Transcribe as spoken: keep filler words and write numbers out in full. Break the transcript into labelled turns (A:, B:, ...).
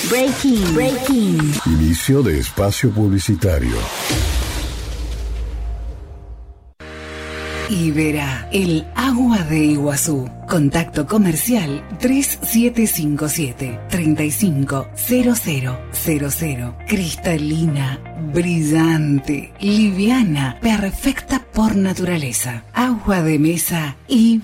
A: Breaking, breaking.
B: Inicio de espacio publicitario.
C: Ibera, el agua de Iguazú. Contacto comercial tres siete cinco siete, tres cinco cero cero cero cero. Cristalina, brillante, liviana, perfecta por naturaleza. Agua de mesa Ibera.